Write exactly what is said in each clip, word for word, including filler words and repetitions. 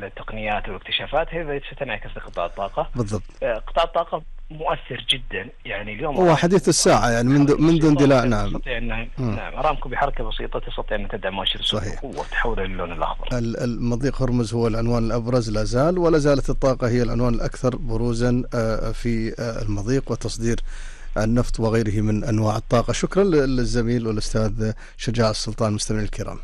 التقنيات والاكتشافات هي ستنعكس لقطاع الطاقة. بالضبط. قطاع الطاقة مؤثر جدا، يعني اليوم هو حديث الساعة يعني منذ منذ اندلاع. نعم نعم أرامكو بحركة بسيطة تستطيع أن تدعم مؤشر السوق بقوة وتحوله للون الأخضر. المضيق هرمز هو العنوان الأبرز لا زال، ولا زالت الطاقة هي العنوان الأكثر بروزا في المضيق وتصدير النفط وغيره من أنواع الطاقة. شكرا للزميل والأستاذ شجاع السلطان. مستمعين الكرام،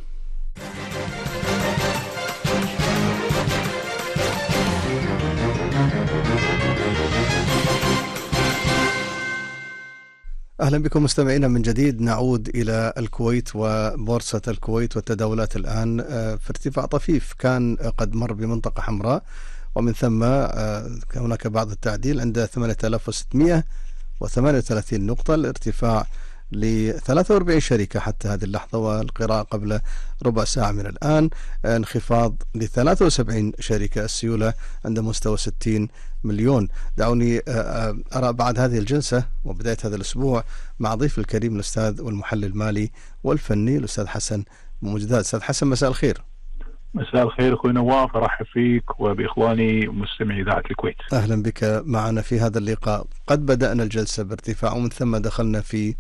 أهلا بكم مستمعينا من جديد. نعود إلى الكويت وبورصة الكويت والتداولات الآن في ارتفاع طفيف، كان قد مر بمنطقة حمراء ومن ثم هناك بعض التعديل عند ثمانية آلاف وستمئة وثمانية وثلاثين نقطة، الارتفاع ل ثلاثة وأربعين شركة حتى هذه اللحظة، والقراءة قبل ربع ساعة من الآن انخفاض ل ثلاثة وسبعين شركة، السيولة عند مستوى ستين مليون. دعوني أرى بعد هذه الجلسة وبداية هذا الأسبوع مع ضيف الكريم الأستاذ والمحلل المالي والفني الأستاذ حسن موجدات. أستاذ حسن، مساء الخير. مساء الخير أخوي نواف، أرحب فيك وبإخواني مستمعي إذاعة الكويت. أهلا بك معنا في هذا اللقاء. قد بدأنا الجلسة بارتفاع ومن ثم دخلنا في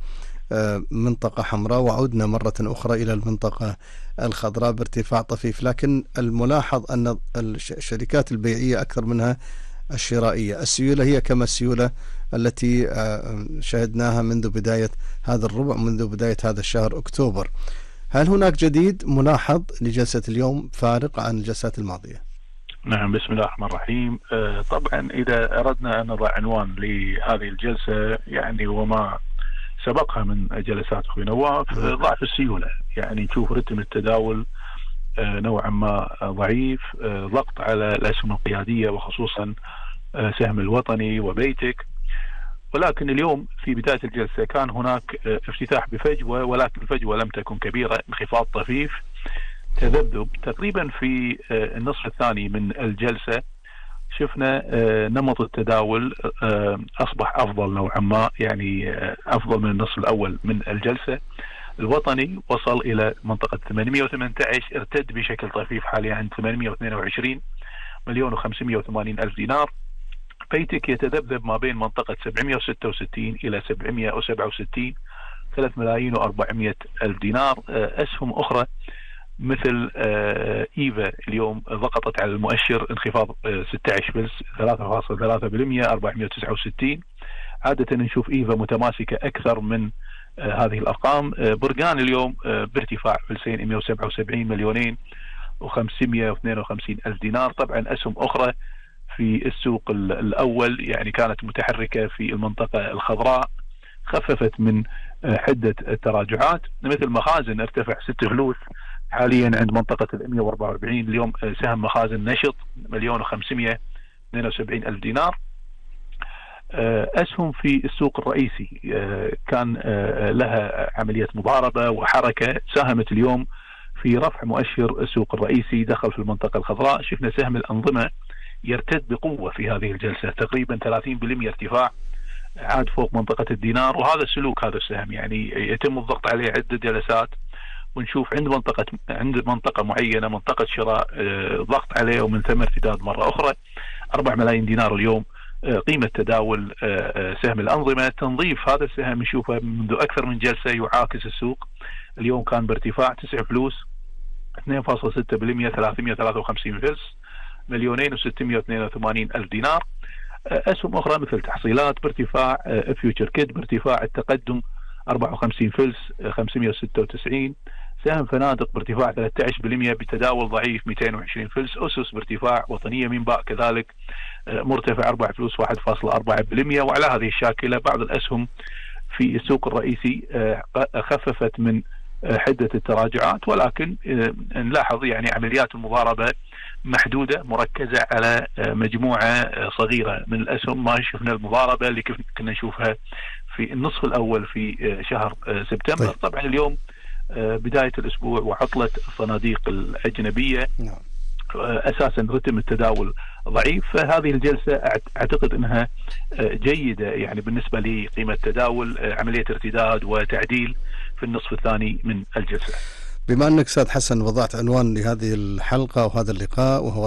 منطقة حمراء وعدنا مرة أخرى إلى المنطقة الخضراء بارتفاع طفيف، لكن الملاحظ أن الشركات البيعية أكثر منها الشرائية. السيولة هي كما السيولة التي شاهدناها منذ بداية هذا الربع، منذ بداية هذا الشهر أكتوبر. هل هناك جديد ملاحظ لجلسة اليوم فارق عن الجلسات الماضية؟ نعم، بسم الله الرحمن الرحيم. طبعا إذا أردنا أن نضع عنوان لهذه الجلسة يعني وما سبقها من جلسات أخوي نواف، ضعف السيولة. يعني نشوف رتم التداول نوعا ما ضعيف، ضغط على الأسهم القيادية وخصوصا سهم الوطني وبيتك. ولكن اليوم في بداية الجلسة كان هناك افتتاح بفجوة، ولكن الفجوة لم تكن كبيرة، انخفاض طفيف، تذبذب تقريبا في النصف الثاني من الجلسة. شفنا نمط التداول أصبح أفضل نوعا ما، يعني أفضل من النصف الأول من الجلسة. الوطني وصل إلى منطقة ثمانمئة وثمانية عشر، ارتد بشكل طفيف حاليا عند ثمانمئة واثنين وعشرين مليون وخمسمئة وثمانين ألف دينار. بيتك يتذبذب ما بين منطقة سبعمئة وستة وستين إلى سبعمئة وسبعة وستين، ثلاثة ملايين وأربعمئة ألف دينار. أسهم أخرى مثل إيفا اليوم ضغطت على المؤشر، انخفاض ستة عشر فلس، ثلاثة فاصلة ثلاثة بالمئة، أربعمئة وتسعة وستين. عادة نشوف إيفا متماسكة أكثر من هذه الأرقام. برقان اليوم بارتفاع فلسين، مئة وسبعة وسبعين مليونين وخمسمئة واثنين وخمسين ألف دينار. طبعا أسهم أخرى في السوق الأول يعني كانت متحركة في المنطقة الخضراء، خففت من حدة التراجعات، مثل مخازن ارتفع ستة فلوس حاليا عند منطقة مئة وأربعة وأربعين. اليوم سهم مخازن نشط مليون وخمسمئة واثنين وسبعين ألف دينار. أسهم في السوق الرئيسي كان لها عملية مضاربة وحركة، ساهمت اليوم في رفع مؤشر السوق الرئيسي، دخل في المنطقة الخضراء. شفنا سهم الأنظمة يرتد بقوة في هذه الجلسة، تقريبا ثلاثين بالمئة ارتفاع، عاد فوق منطقة الدينار. وهذا سلوك هذا السهم، يعني يتم الضغط عليه عدة جلسات، ونشوف عند منطقة عند منطقة معينة منطقة شراء، ضغط عليه ومن ثم ارتداد مرة أخرى. أربعة ملايين دينار اليوم قيمة تداول سهم الأنظمة. تنظيف هذا السهم نشوفه منذ أكثر من جلسة يعاكس السوق. اليوم كان بارتفاع تسعة فلوس، اثنين فاصلة ستة بالمئة، ثلاثمئة وثلاثة وخمسين فلس، مليونين وستمئة واثنين وثمانين ألف دينار. أسهم أخرى مثل تحصيلات بارتفاع، فيوتشر كيد بارتفاع، التقدم أربعة وخمسين فلس، خمسمئة وستة وتسعين. سهم فنادق بارتفاع ثلاثة عشر بالمئة بتداول ضعيف، مئتين وعشرين فلس. أسس بارتفاع، وطنية منباء كذلك مرتفع أربعة فلوس، واحد فاصلة أربعة بالمئة. وعلى هذه الشاكلة بعض الأسهم في السوق الرئيسي خففت من حدة التراجعات، ولكن نلاحظ يعني عمليات المضاربة محدودة مركزة على مجموعة صغيرة من الأسهم. ما شفنا المضاربة اللي كنا نشوفها في النصف الأول في شهر سبتمبر. طبعا اليوم بداية الأسبوع وعطلة الصناديق الأجنبية، أساسا رتم التداول ضعيف. فهذه الجلسة أعتقد أنها جيدة يعني بالنسبة لقيمة التداول، عملية ارتداد وتعديل في النصف الثاني من الجلسة. بما أنك أستاذ حسن وضعت عنوان لهذه الحلقة وهذا اللقاء وهو